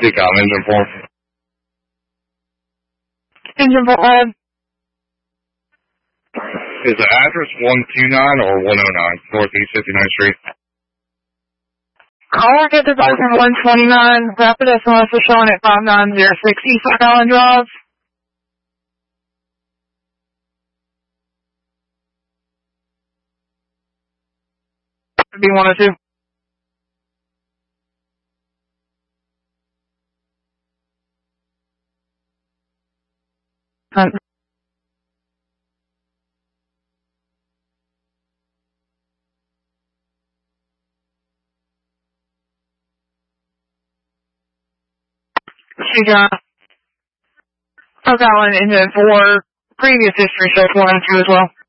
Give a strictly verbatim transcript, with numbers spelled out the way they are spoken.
Decom, engine four. Engine four, uh, is the address one two nine or one oh nine, Northeast fifty-ninth Street? caller get the dog from one twenty-nine, rapid S M S is showing at five nine zero six East Allen Drive. B one oh two. Hunt. She got Oak Island engine four, previous history shows one and two as well.